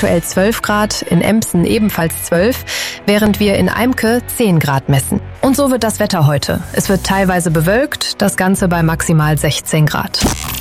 aktuell 12 Grad, in Emsen ebenfalls 12, während wir in Eimke 10 Grad messen. Und so wird das Wetter heute. Es wird teilweise bewölkt, das Ganze bei maximal 16 Grad.